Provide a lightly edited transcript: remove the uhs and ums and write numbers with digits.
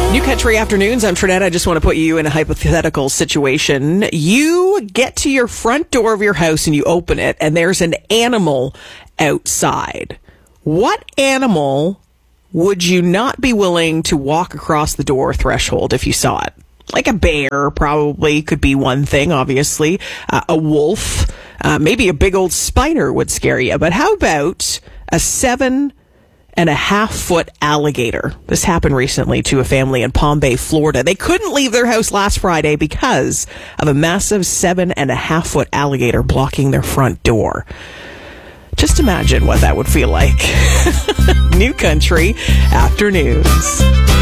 New Country Afternoons, I'm Trinette. I just want to put you in a hypothetical situation. You get to your front door of your house and you open it, and there's an animal outside. What animal would you not be willing to walk across the door threshold if you saw it? Like a bear, probably, could be one thing, obviously. A wolf, maybe a big old spider would scare you. But how about a 7.5-foot alligator? This happened recently to a family in Palm Bay, Florida. They couldn't leave their house last Friday because of a massive 7.5-foot alligator blocking their front door. Just imagine what that would feel like. New Country Afternoons.